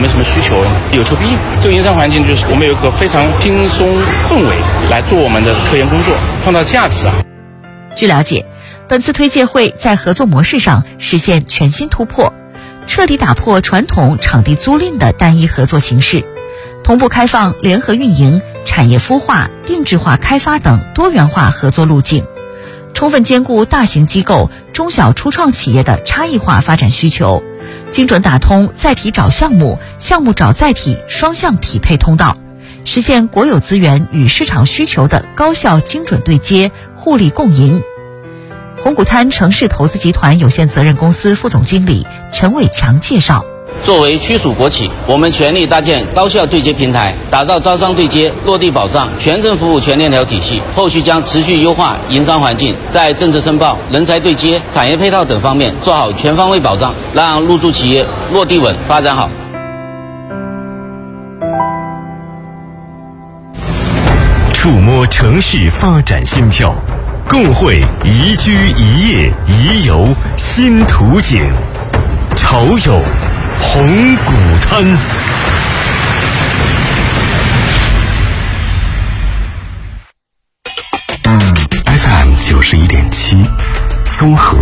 们什么需求，有求必应。这个营商环境就是我们有一个非常轻松氛围来做我们的科研工作，创造价值啊。 据了解，本次推介会在合作模式上实现全新突破，彻底打破传统场地租赁的单一合作形式，同步开放联合运营、产业孵化、定制化开发等多元化合作路径，充分兼顾大型机构、中小初创企业的差异化发展需求，精准打通载体找项目、项目找载体双向匹配通道，实现国有资源与市场需求的高效精准对接、互利共赢。红谷滩城市投资集团有限责任公司副总经理陈伟强介绍， 作为区属国企，我们全力搭建高效对接平台，打造招商对接、落地保障、全政服务全链条体系。后续将持续优化营商环境，在政策申报、人才对接、产业配套等方面做好全方位保障，让入驻企业落地稳、发展好。 触摸城市发展心跳，共绘宜居宜业宜游新图景。潮有红谷滩。FM 91.7，综合